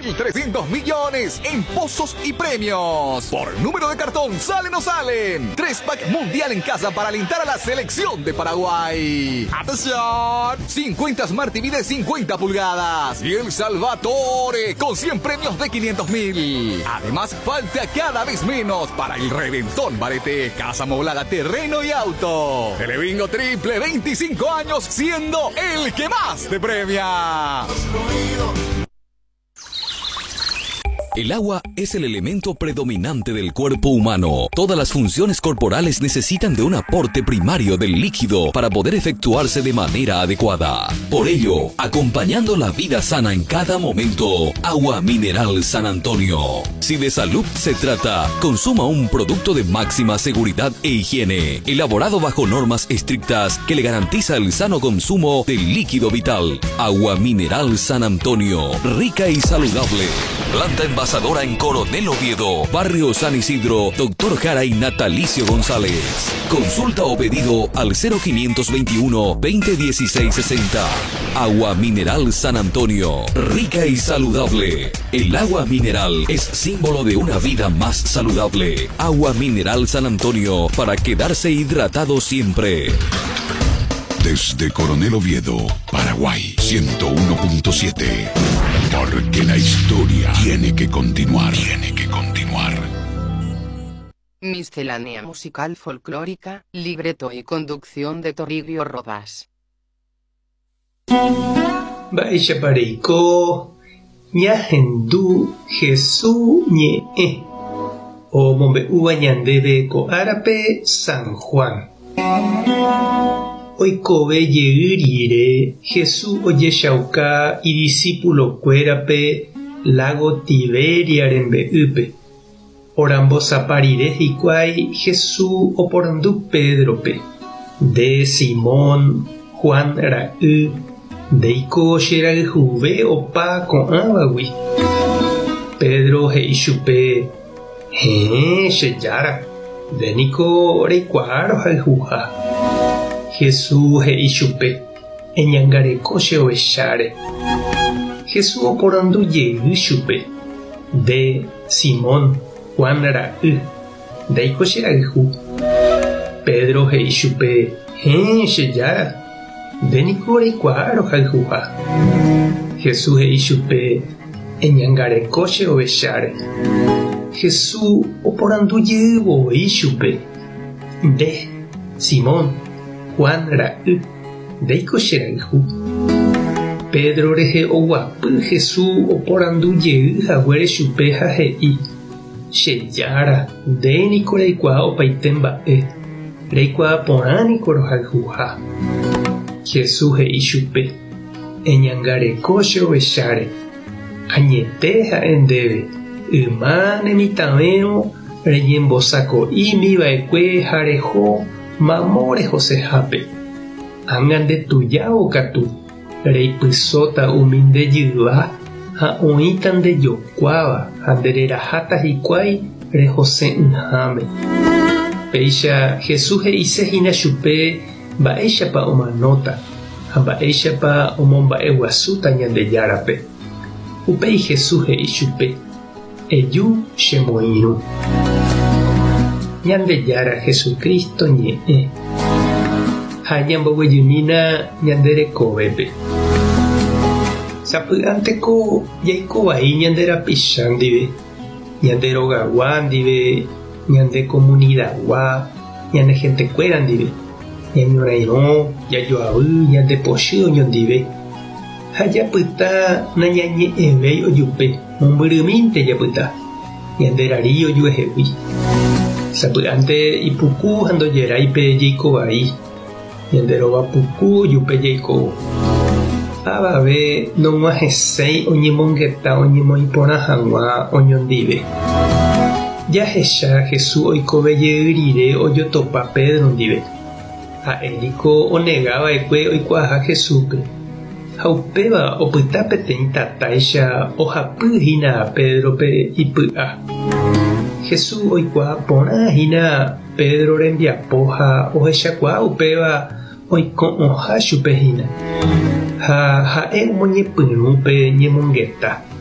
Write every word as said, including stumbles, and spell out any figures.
mil trescientos millones en pozos y premios. Por número de cartón, ¿salen o salen? Tres pack mundial en casa para alentar a la selección de Paraguay. ¡Atención! cincuenta Smart T V de cincuenta pulgadas. Y el Salvatore con cien premios de quinientos mil. Además, falta cada vez menos para el reventón Barete. Casa amoblada, terreno y auto. Telebingo triple, veinticinco años siendo el que más te premia. El agua es el elemento predominante del cuerpo humano. Todas las funciones corporales necesitan de un aporte primario del líquido para poder efectuarse de manera adecuada. Por ello, acompañando la vida sana en cada momento, Agua Mineral San Antonio. Si de salud se trata, consuma un producto de máxima seguridad e higiene, elaborado bajo normas estrictas que le garantiza el sano consumo del líquido vital. Agua Mineral San Antonio, rica y saludable. Planta envasadora en Coronel Oviedo, Barrio San Isidro, Doctor Jara y Natalicio González. Consulta o pedido al cero quinientos veintiuno, veinte dieciséis sesenta. Agua Mineral San Antonio, rica y saludable. El agua mineral es símbolo de una vida más saludable. Agua Mineral San Antonio, para quedarse hidratado siempre. Desde Coronel Oviedo, Paraguay, ciento uno punto siete. Porque la historia tiene que continuar. Tiene que continuar. Miscelánea musical folclórica, libreto y conducción de Toribio Rodas. Baisha pareiko, ñahendu Jesús ñe. O mombe uva ñandebe ko arape San Juan. Oikobe yeurire Jesús oyeshauka y discípulo cuerape lago Tiberia rembeüpe. Orambo saparire hikuai Jesús oporandu Pedrope. De Simón Juan raü. Deiko sherajuve opa con abagui. Pedro heishupe. He sheyara. Deniko reikuaro haljuja. Jesús heishupe, eñangareko sheoeshare. Jesús oporandu yeushupe. De Simón Juan raü. Deiko sheraiju. Pedro heishupe, he sheyara. Deniko reikuaro haljuja. Jesús heishupe, eñangareko sheoeshare. Jesús oporandu yeushupe. De Simón Juan raü. Deiko sheraiju. Pedro rehe oguapy Jesús oporandu jey haguére chupe ha he'i. Chejara ndéniko reikuaa opaite mba'e. Reikuaa porãniko rohayhuha. Jesús he'i chupe. Eñangareko chovecháre. Añete ha'e ndéve. Yma nemitãvérõ reñembosako'ímiva'ekue ha reho mamore hosehápe. Anga ndetujao katu. Reipysóta umi ndejyva ha oĩta ndejokuáva ha ndereraháta hikuái rehose'ỹháme. Péicha Jesús he'isehína chupe mba'éichapa omanóta ha mba'éichapa omomba'eguasúta Ñandejárape. Upéi Jesús he'i chupe: eju chemoirũ. Ñandejára Jesucristo ñe'ẽ ha ñamboguejýmina ñanderekovépe. Sapy'ánteko jaikovai ñanderapicha ndive, ñanderogagua ndive, ñande comunidadgua, ñande hentekuéra ndive, ñañorairõ, jajoavy, ñandepochy oñondive. Ha japyta nañañe'ẽvéi ojupe, mombyrymínte japyta, ñanderari ojuehegui. Sapy'ánte ipuku ha ndojeráipe jaikovai, ñanderova puku ojupe jaikovo. Avave nog̃uahẽséi oñemongeta oñemoĩporã hag̃ua oñondive. Jahecha Jesús oikove rire ojotopa Pedro ndive. Ha'ériko onegava'ekue oikuaaha Jesúspe. Ha upéva opyta peteĩ tatáicha ohapyhína Pedrope ipy'a. Jesús oikuaa porãhína Pedro rembiapo ha ohechakuaa upéva oiko'õha chupehína. Ha ha'e omoñepyrũ pe ñemongeta.